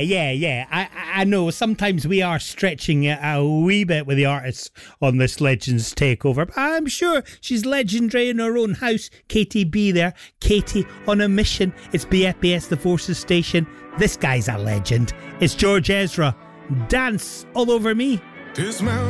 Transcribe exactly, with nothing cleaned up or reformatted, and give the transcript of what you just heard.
yeah, yeah. I, I know sometimes we are stretching it a wee bit with the artists on this Legends Takeover, but I'm sure she's legendary in her own house. Katie B there. Katie on a mission. It's B F B S The Forces Station. This guy's a legend. It's George Ezra. Dance All Over Me. Dismount.